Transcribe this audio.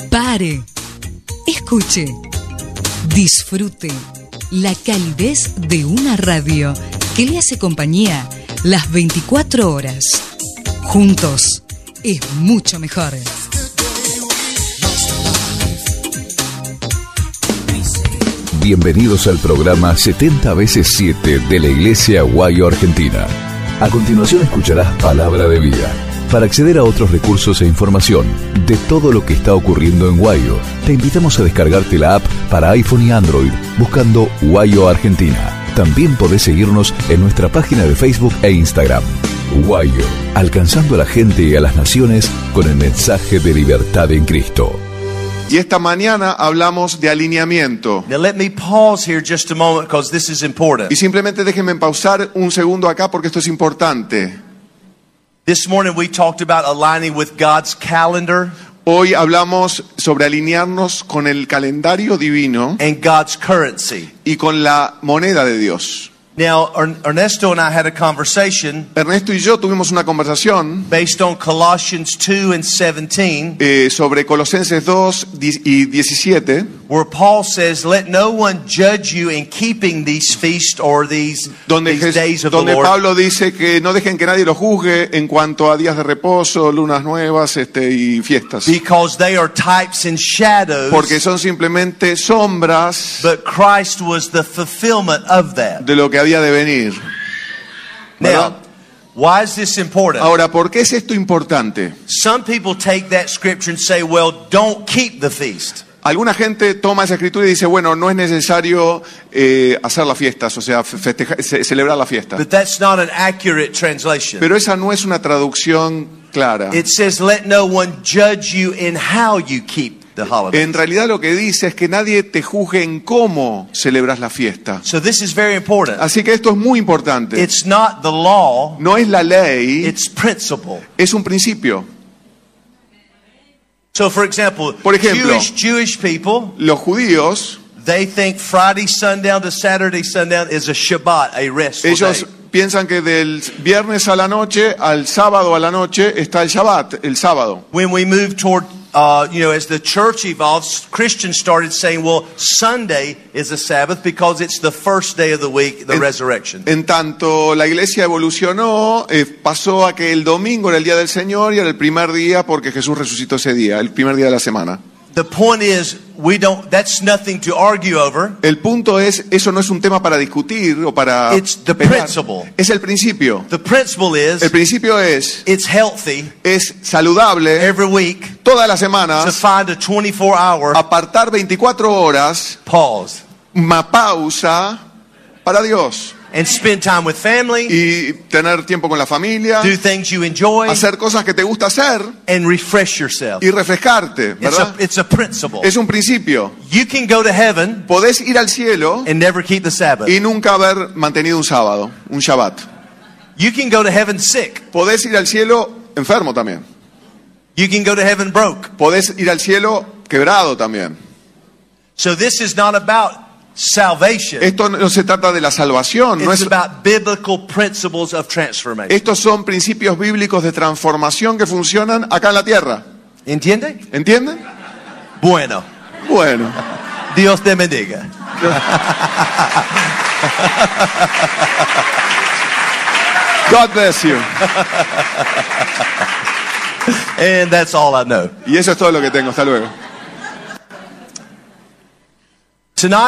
Pare, escuche, disfrute la calidez de una radio que le hace compañía las 24 horas. Juntos es mucho mejor. Bienvenidos al programa 70 veces 7 de la Iglesia Guayo Argentina. A continuación escucharás Palabra de Vida. Para acceder a otros recursos e información de todo lo que está ocurriendo en Guayo, te invitamos a descargarte la app para iPhone y Android buscando Guayo Argentina. También podés seguirnos en nuestra página de Facebook e Instagram. Guayo, alcanzando a la gente y a las naciones con el mensaje de libertad en Cristo. Y esta mañana hablamos de alineamiento. Now let me pause here just a moment because this is important. Y simplemente déjenme pausar un segundo acá porque esto es importante. This morning we talked about aligning with God's calendar Hoy hablamos sobre alinearnos con el calendario divino and God's currency. y con la moneda de Dios. Now Ernesto and I had a conversation Ernesto y yo tuvimos una conversación based on Colossians 2 and 17 sobre Colosenses 2 y 17, where Paul says, "Let no one judge you in keeping these feasts or these days of the donde Lord." Pablo dice que no dejen que nadie los juzgue en cuanto a días de reposo, lunas nuevas y fiestas. Because they are types and shadows, Porque son simplemente sombras but Christ was the fulfillment of that. de lo que había de venir. ¿Verdad? Now, why is this important? Ahora, ¿por qué es esto importante? Some people take that scripture and say, well, don't keep the feast. Alguna gente toma esa escritura y dice, bueno, no es necesario hacer las fiestas, o sea, celebrar la fiesta. But that's not an accurate translation. Pero esa no es una traducción clara. It says, let no one judge you in how you keep the holiday. En realidad lo que dice es que nadie te juzgue en cómo celebras la fiesta. So this is very important. Así que esto es muy importante. It's not the law, No es la ley, it's principle. es un principio. So for example, Por ejemplo, Jewish people, Los judíos, they think Friday sundown to Saturday sundown is a Shabbat, a restful ellos day. piensan que del viernes a la noche al sábado a la noche está el Shabbat, el sábado. When we moved toward, as the church evolved, Christians started saying, well, Sunday is a Sabbath because it's the first day of the week, the resurrection. En tanto la iglesia evolucionó, pasó a que el domingo era el día del Señor y era el primer día porque Jesús resucitó ese día, el primer día de la semana. The point is, that's nothing to argue over. El punto es, eso no es un tema para discutir o para It's the pelear. principle. Es el principio. The principle is, El principio es healthy saludable every week todas las to semanas, find a 24-hour apartar 24 horas, pause una pausa para Dios and spend time with family, y tener tiempo con la familia, do things you enjoy, hacer cosas que te gusta hacer and refresh yourself. y refrescarte, ¿verdad? It's a principle. Es un principio. You can go to heaven Podés ir al cielo and never keep the Sabbath. y nunca haber mantenido un sábado, un Shabbat. You can go to heaven sick. Podés ir al cielo enfermo también. You can go to heaven broke. Podés ir al cielo quebrado también. So this is not about salvation. Esto no se trata de la salvación, no It's es, about biblical principles of transformation. estos son principios bíblicos de transformación que funcionan acá en la tierra. ¿Entiende? ¿Entienden? Bueno. Bueno. Dios te bendiga. God bless you. And that's all I know. Y eso es todo lo que tengo. Hasta luego. Tonight